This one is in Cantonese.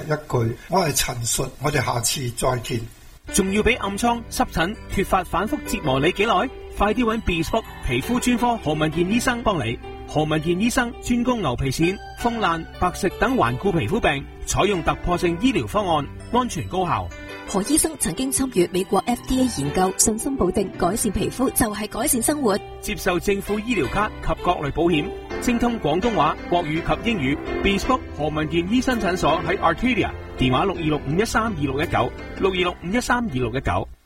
一句，我係陳述，我哋下次再見。 仲要俾暗瘡、濕疹、脫髮反覆折磨你幾耐？快啲揾 Bespoke 皮膚專科何文健醫生幫你。何文健醫生專攻牛皮癬、風爛、白瘜等頑固皮膚病，採用突破性醫療方案，安全高效。 何醫生曾經參與美國 FDA 研究，信心保證改善皮膚就係改善生活。 接受政府醫療卡及各類保險，精通廣東話、國語及英語。Bespoke 何文健醫生診所喺 Arcadia，電話626-513-2619，626-513-2619。